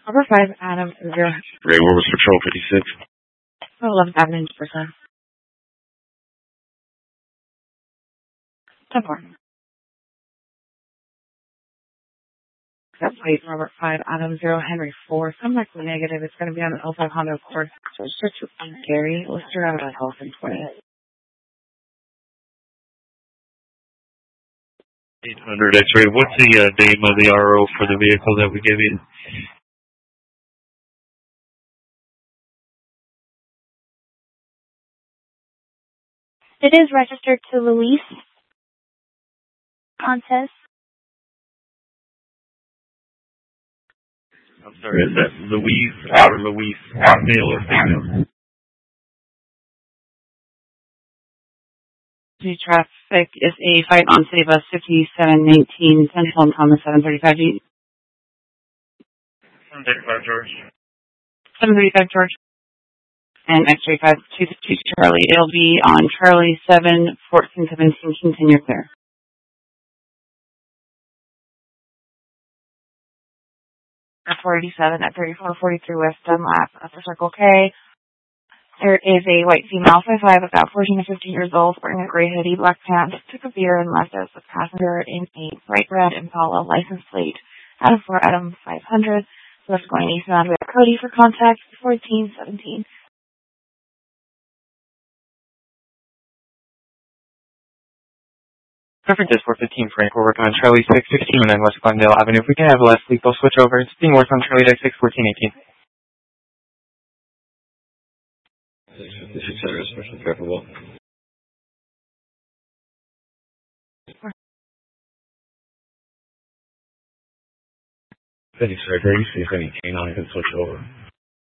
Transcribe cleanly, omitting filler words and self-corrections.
Number 5, Adam 0. Ray, where was Patrol 56? 11th Avenue, percent. 10-4. That's late, Robert 5, Adam 0, Henry 4. Come back to negative. It's going to be on the L5 Honda Accord. So it's just Gary. Lister out of health in 20. 800 X-ray. What's the name of the RO for the vehicle that we gave you? It is registered to Luis Contes. I'm sorry, is that Louise or Louise? Male or female? The traffic is a fight on City Bus 5719, Central and Thomas 735 G. 735 George. 735 George. And X-ray 522 Charlie. It'll be on Charlie 7, 1417, continue clear. F487 at 3443 West Dunlap, upper Circle K. There is a white female 5'5", about 14 to 15 years old, wearing a gray hoodie, black pants, took a beer and left us a passenger in a bright red Impala license plate. Adam 4, Adam 500. Left going eastbound with Cody for contact 1417. Perfect, is 415 Frank. We're working on Charlie 616 and West Glendale Avenue. If we can have less lethal switch over, it's being worked on Charlie 6 1418. 600, especially preferable. Thank you, sir. Can you see if any canine can switch over?